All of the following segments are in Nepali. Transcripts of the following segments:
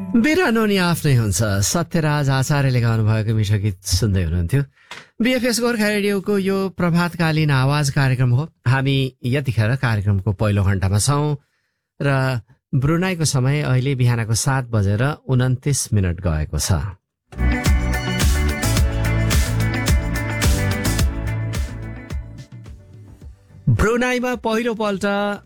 बिरानो नि आफ्नै हुन्छ। सत्यराज आचार्यले गाउनु भएको मिठो गीत सुन्दै हुनुहुन्थ्यो। बीएफएस गोर्खा रेडियोको यो प्रभातकालीन आवाज कार्यक्रम हो। हामी यतिखेर कार्यक्रमको पहिलो घण्टामा छौं र ब्रुनाईको समय अहिले बिहानको 7:29 गएको छ। ब्रुनाईमा पहिलो पल्ट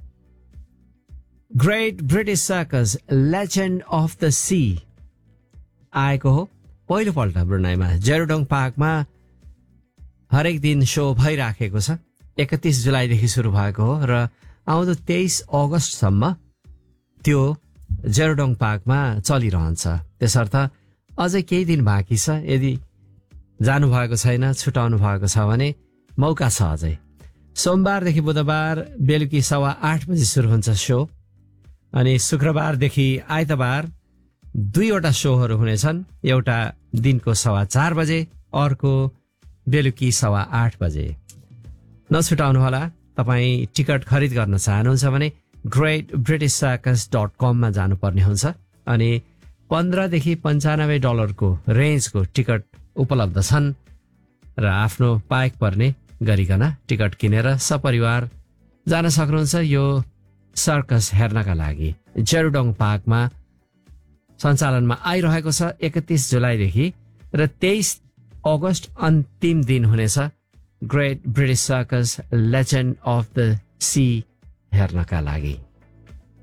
great British circus legend of the C आएको हो। पहिलो पल्ट ब्रुनाईमा जेरोडोङ पार्कमा हरेक दिन शो भइराखेको छ। 31 जुलाईदेखि सुरु भएको हो र आउँदो 23 अगस्तसम्म त्यो जेरोडोङ पार्कमा चलिरहन्छ। त्यसर्थ अझै केही दिन बाँकी छ। यदि जानुभएको छैन, छुटाउनु भएको छ भने मौका छ अझै। सोमबारदेखि बुधबार बेलुकी 8:15 बजे सुरु हुन्छ शो अनि शुक्रबारदेखि आइतबार 2वटा शोहरू हुनेछन्। एउटा दिनको 4:15 बजे, अर्को बेलुकी 8:15 बजे। नछुटाउनुहोला। तपाईँ टिकट खरिद गर्न चाहनुहुन्छ भने greatbritishcircus.com मा जानुपर्ने हुन्छ अनि $15 देखि $95 को रेन्जको टिकट उपलब्ध छन् र आफ्नो पाएक पर्ने गरिकन टिकट किनेर सपरिवार जान सक्नुहुन्छ यो सर्कस हेर्नका लागि। जेरोडोङ पार्कमा सञ्चालनमा आइरहेको छ 31 जुलाईदेखि र 23 अगस्त अन्तिम दिन हुनेछ great British circus legend of the C हेर्नका लागि।